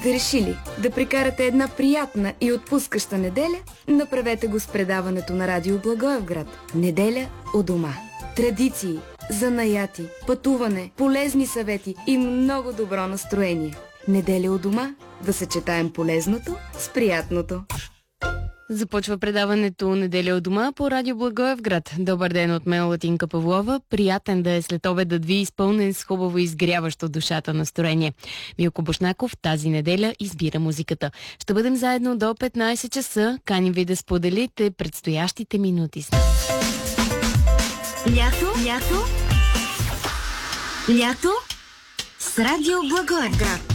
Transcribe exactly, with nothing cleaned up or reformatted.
Сте решили да прекарате една приятна и отпускаща неделя? Направете го с предаването на Радио Благоевград. Неделя у дома. Традиции, занаяти, пътуване, полезни съвети и много добро настроение. Неделя у дома. Да съчетаем полезното с приятното. Започва предаването Неделя от дома по Радио Благоевград. Добър ден от мен, Латинка Павлова. Приятен да е след обедът ви, изпълнен с хубаво изгряващо душата настроение. Милко Бушнаков тази неделя избира музиката. Ще бъдем заедно до петнайсет часа. Каним ви да споделите предстоящите минути с нас. Лято, лято, лято с Радио Благоевград.